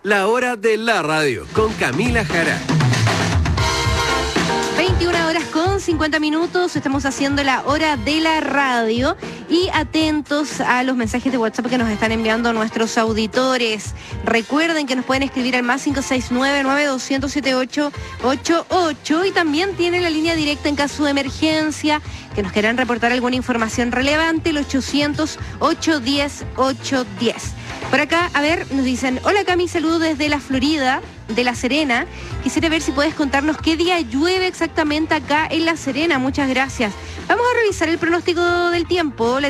La hora de la radio con Camila Jara. 21 horas con 50 minutos, estamos haciendo la hora de la radio y atentos a los mensajes de WhatsApp que nos están enviando nuestros auditores. Recuerden que nos pueden escribir al más 569-9200-7888 y también tienen la línea directa en caso de emergencia, que nos quieran reportar alguna información relevante, el 800-810-810. Por acá, a ver, nos dicen, hola Cami, saludos desde la Florida, de La Serena. Quisiera ver si puedes contarnos qué día llueve exactamente acá en La Serena. Muchas gracias. Vamos a revisar el pronóstico del tiempo.